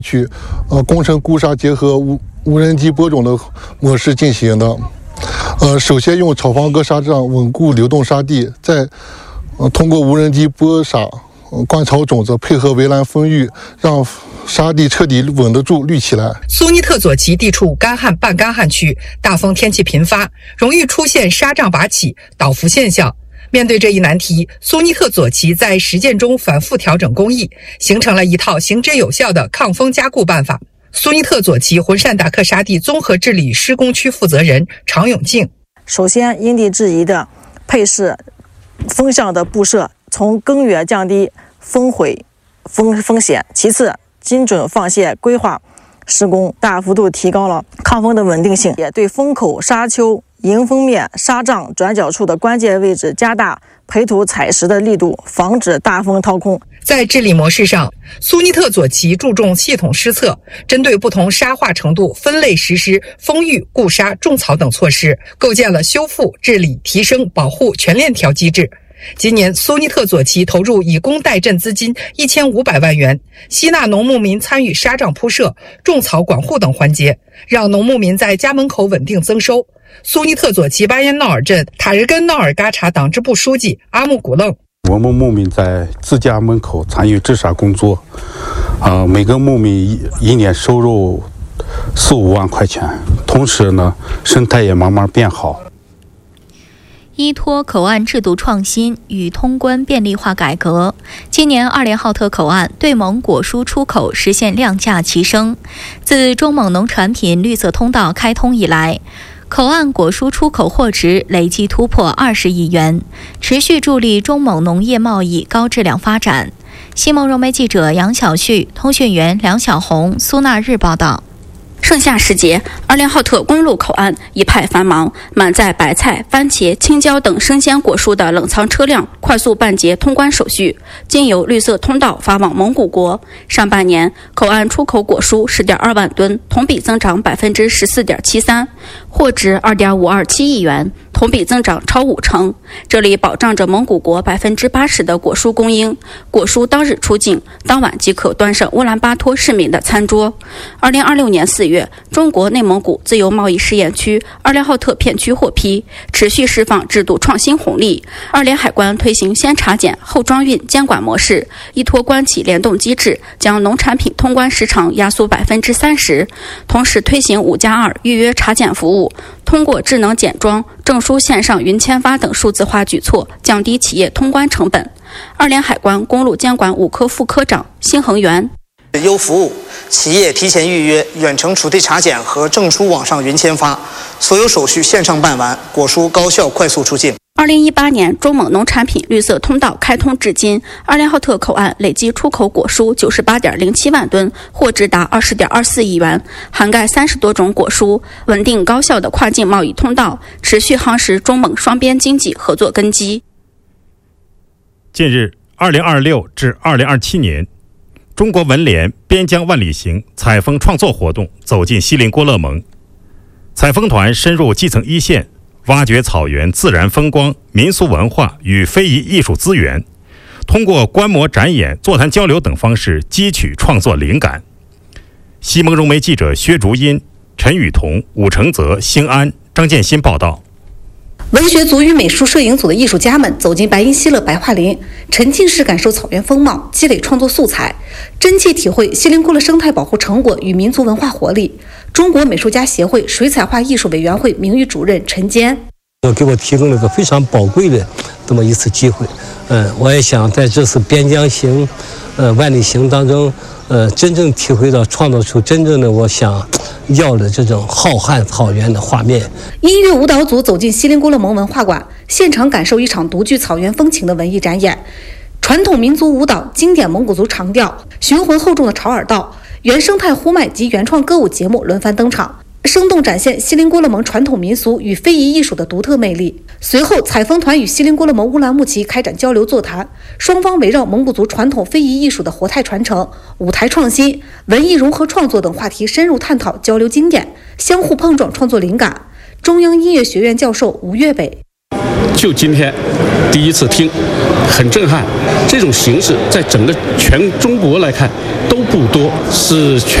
去工程固沙结合无人机播种的模式进行的。首先用草房格沙仗稳固流动沙地，再通过无人机播撒灌草种子，配合围栏封育，让沙地彻底稳得住、绿起来。 苏尼特左旗地处干旱半干旱区，大风天气频发，容易出现沙障拔起、倒伏现象。面对这一难题，苏尼特左旗在实践中反复调整工艺，形成了一套行之有效的抗风加固办法。苏尼特左旗浑善达克沙地综合治理施工区负责人常永静： 首先，因地制宜的配饰风向的布设，从根源降低风毁风险；其次，精准放线规划施工，大幅度提高了抗风的稳定性，也对风口、沙丘、迎风面、沙障转角处的关键位置加大培土采石的力度，防止大风掏空。 在治理模式上，苏尼特左旗注重系统施策，针对不同沙化程度分类实施封育、固沙、种草等措施，构建了修复、治理、提升、保护全链条机制。今年，苏尼特左旗投入以工代赈资金1500万元，吸纳农牧民参与沙障铺设、种草管护等环节，让农牧民在家门口稳定增收。苏尼特左旗巴彦淖尔镇塔日根淖尔嘎查党支部书记阿木古楞： 我们牧民在自家门口参与治沙工作，每个牧民一年收入4-5万块钱，同时呢，生态也慢慢变好。 依托口岸制度创新与通关便利化改革，今年2连浩特口岸对蒙果蔬出口实现量价齐升。自中蒙农产品绿色通道开通以来，口岸果蔬出口货值累计突破20亿元，持续助力中蒙农业贸易高质量发展。西蒙融媒记者杨晓旭、通讯员梁小红、苏纳日报道。 盛夏时节，2连浩特公路口岸一派繁忙，满载白菜、番茄、青椒等生鲜果蔬的冷藏车辆快速办结通关手续，经由绿色通道发往蒙古国。上半年，口岸出口果蔬10.2万吨，同比增长14.73%，货值2.527亿元，同比增长超50%。这里保障着蒙古国80%的果蔬供应，果蔬当日出境，当晚即可端上乌兰巴托市民的餐桌。2026年4月，中国内蒙古自由贸易试验区2连浩特片区获批，持续释放制度创新红利。2连海关推行先查检后装运监管模式，依托关企联动机制，将农产品通关时长压缩30%，同时推行5+2预约查检服务，通过智能检装、证书线上云签发等数字化举措，降低企业通关成本。2连海关公路监管5科副科长辛恒元： 优服务，企业提前预约、远程处地查检和证书网上云签发，所有手续线上办完，果蔬高效快速出境。 2018年，中蒙农产品绿色通道开通至今，2连浩特口岸累计出口果蔬98.07万吨，货值达20.24亿元，涵盖30多种果蔬，稳定高效的跨境贸易通道，持续夯实中蒙双边经济合作根基。 近日，2026至2027年，中国文联边疆万里行采风创作活动走进锡林郭勒盟，采风团深入基层一线，挖掘草原自然风光、民俗文化与非遗艺术资源，通过观摩展演、座谈交流等方式汲取创作灵感。西蒙融媒记者薛竹音、陈雨桐、武承泽、兴安、张建新报道。 文学组与美术摄影组的艺术家们走进白银西勒白桦林，沉浸式感受草原风貌，积累创作素材，真切体会锡林郭勒生态保护成果与民族文化活力。中国美术家协会水彩画艺术委员会名誉主任陈坚： 给我提供了一个非常宝贵的这么一次机会。我也想在这次边疆行、万里行当中，真正体会到创造出真正的我想要的这种浩瀚草原的画面。 音乐舞蹈组走进锡林郭勒盟文化馆，现场感受一场独具草原风情的文艺展演。传统民族舞蹈、经典蒙古族长调、雄浑厚重的潮尔道、原生态呼麦及原创歌舞节目轮番登场，生动展现锡林郭勒盟传统民俗与非遗艺术的独特魅力。随后，采风团与锡林郭勒盟乌兰牧骑开展交流座谈，双方围绕蒙古族传统非遗艺术的活态传承、舞台创新、文艺融合创作等话题深入探讨、交流经验，相互碰撞创作灵感。中央音乐学院教授吴越北： 就今天第一次听，很震撼。这种形式在整个全中国来看都不多，是全